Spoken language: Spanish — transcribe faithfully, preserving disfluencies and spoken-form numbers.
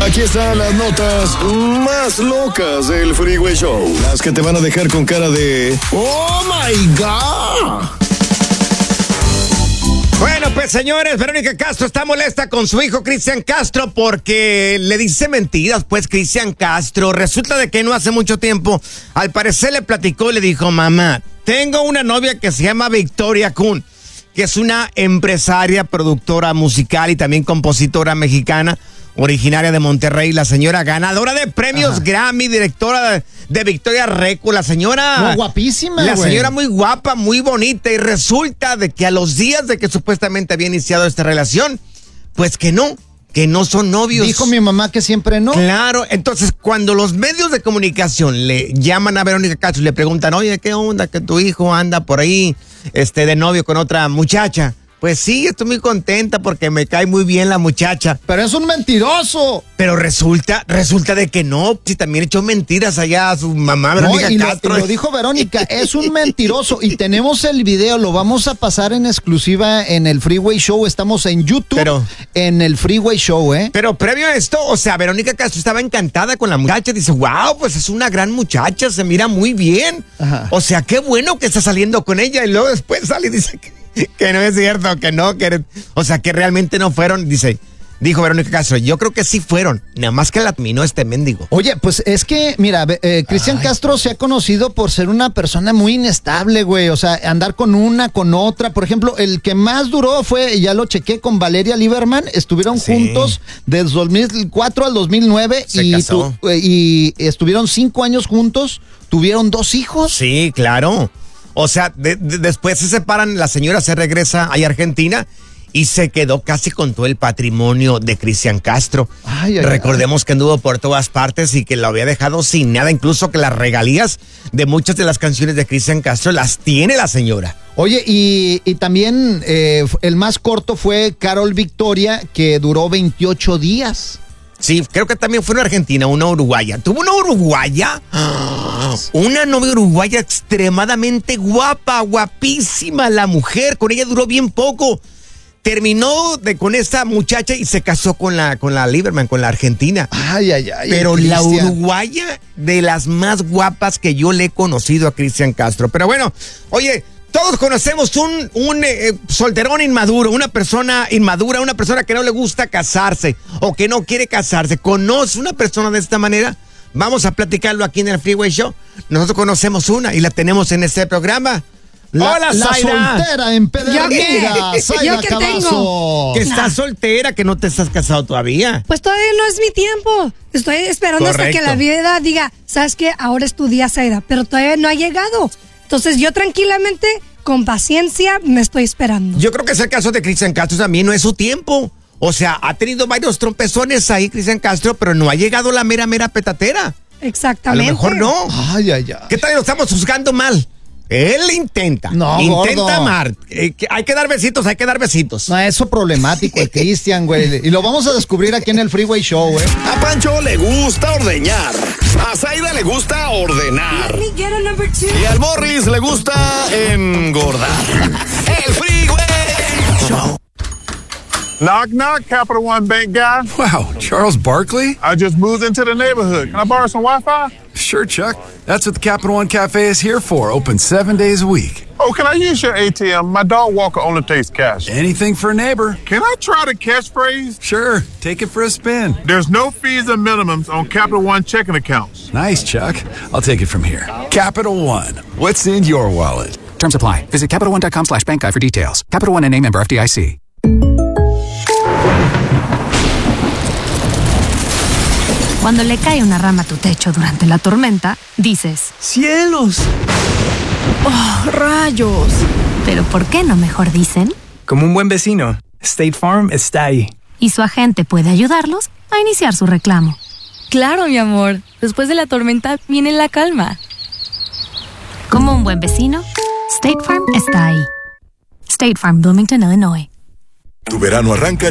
Aquí están las notas más locas del Freeway Show. Las que te van a dejar con cara de ¡Oh, my God! Bueno, pues señores, Verónica Castro está molesta con su hijo Cristian Castro porque le dice mentiras, pues Cristian Castro. Resulta de que no hace mucho tiempo, al parecer le platicó y le dijo, mamá, tengo una novia que se llama Victoria Kun, que es una empresaria, productora musical y también compositora mexicana, originaria de Monterrey, la señora ganadora de premios Ajá. Grammy, directora de, de Victoria Records, la señora... No, guapísima, La güey. señora muy guapa, muy bonita, y resulta de que a los días de que supuestamente había iniciado esta relación, pues que no, que no son novios. Dijo mi mamá que siempre no. Claro, entonces cuando los medios de comunicación le llaman a Verónica Castro y le preguntan, oye, ¿qué onda que tu hijo anda por ahí este, de novio con otra muchacha? Pues sí, estoy muy contenta porque me cae muy bien la muchacha. Pero es un mentiroso. Pero resulta, resulta de que no, si también echó mentiras allá a su mamá, Verónica no, y Castro. Lo, y lo dijo Verónica, es un mentiroso. Y tenemos el video, lo vamos a pasar en exclusiva en el Freeway Show. Estamos en YouTube, pero, en el Freeway Show, ¿eh? Pero previo a esto, o sea, Verónica Castro estaba encantada con la muchacha. Dice, wow, pues es una gran muchacha, se mira muy bien. Ajá. O sea, qué bueno que está saliendo con ella. Y luego después sale y dice que... que no es cierto, que no, que, o sea, que realmente no fueron, dice, dijo Verónica Castro, yo creo que sí fueron, nada más que la adminó este mendigo. Oye, pues es que, mira, eh, Cristian Castro se ha conocido por ser una persona muy inestable, güey, o sea, andar con una, con otra, por ejemplo, el que más duró fue, ya lo chequé, con Valeria Lieberman, estuvieron sí. juntos desde dos mil cuatro al dos mil nueve se y, casó. Tu, y estuvieron cinco años juntos, tuvieron dos hijos. Sí, claro. O sea, de, de, después se separan, la señora se regresa a Argentina y se quedó casi con todo el patrimonio de Cristian Castro. Ay, ay, Recordemos ay. que anduvo por todas partes y que lo había dejado sin nada, incluso que las regalías de muchas de las canciones de Cristian Castro las tiene la señora. Oye, y, y también eh, el más corto fue Carol Victoria, que duró veintiocho días. Sí, creo que también fue una argentina, una uruguaya. ¿Tuvo una uruguaya? Una novia uruguaya extremadamente guapa, guapísima la mujer. Con ella duró bien poco. Terminó de, con esta muchacha y se casó con la, con la Lieberman, con la argentina. Ay, ay, ay. Pero la uruguaya, de las más guapas que yo le he conocido a Cristian Castro. Pero bueno, oye... Todos conocemos un, un eh, solterón inmaduro, una persona inmadura, una persona que no le gusta casarse o que no quiere casarse. ¿Conoce una persona de esta manera? Vamos a platicarlo aquí en el Freeway Show. Nosotros conocemos una y la tenemos en este programa. La, Hola, la Zaira. soltera en Pedernera, Zaira ¿Yo qué Cavazo. tengo? Que estás soltera, que no te estás casado todavía. Pues todavía no es mi tiempo. Estoy esperando Correcto. hasta que la vida diga, ¿sabes qué? Ahora es tu día, Zaira, pero todavía no ha llegado. Entonces yo tranquilamente, con paciencia, me estoy esperando. Yo creo que es el caso de Cristian Castro también, no es su tiempo. O sea, ha tenido varios trompezones ahí Cristian Castro, pero no ha llegado la mera, mera petatera. Exactamente. A lo mejor no. Ay, ay, ay. ¿Qué tal? Lo estamos juzgando mal. Él intenta. No, Intenta gordo. amar. Eh, que hay que dar besitos, hay que dar besitos. No, eso problemático, el Cristian, güey. Y lo vamos a descubrir aquí en el Freeway Show, güey. A Pancho le gusta ordeñar. A Zaida le gusta ordenar. Y al Morris le gusta engordar. El Freeway Show. Knock, knock, Capital One Bank guy. Wow, Charles Barkley? I just moved into the neighborhood. Can I borrow some Wi-Fi? Sure, Chuck. That's what the Capital One Cafe is here for, open seven days a week. Oh, can I use your A T M? My dog walker only takes cash. Anything for a neighbor. Can I try the catchphrase? Sure, take it for a spin. There's no fees and minimums on Capital One checking accounts. Nice, Chuck. I'll take it from here. Capital One, what's in your wallet? Terms apply. Visit CapitalOne.com slash bank guide for details. Capital One N A member F D I C. Cuando le cae una rama a tu techo durante la tormenta, dices, ¡cielos! ¡Oh, rayos! ¿pero por qué no mejor dicen? Como un buen vecino, State Farm está ahí. Y su agente puede ayudarlos a iniciar su reclamo. Claro, mi amor. Después de la tormenta viene la calma. Como un buen vecino, State Farm está ahí. State Farm, Bloomington, Illinois. Tu verano arranca